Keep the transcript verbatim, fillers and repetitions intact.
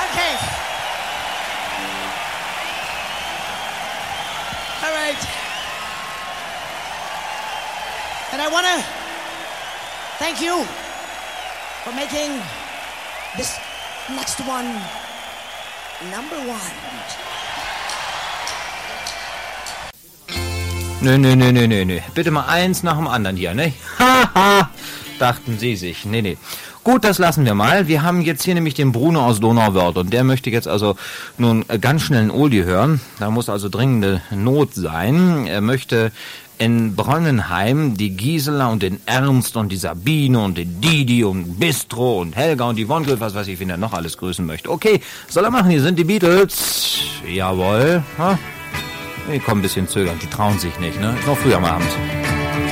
Okay. All right. And I want to thank you for making this next one number one. Nö, nö, nö, nö, nö, nö. Bitte mal eins nach dem anderen hier, ne? Haha, dachten Sie sich. Nee, nee. Gut, das lassen wir mal. Wir haben jetzt hier nämlich den Bruno aus Donauwörth und der möchte jetzt also nun ganz schnell einen Oldie hören. Da muss also dringende Not sein. Er möchte in Bronnenheim die Gisela und den Ernst und die Sabine und den Didi und Bistro und Helga und die Wonkel, was weiß ich, wen er noch alles grüßen möchte. Okay, soll er machen, hier sind die Beatles. Jawohl. Ha? Die kommen ein bisschen zögernd, die trauen sich nicht, ne? Ist noch früh am Abend.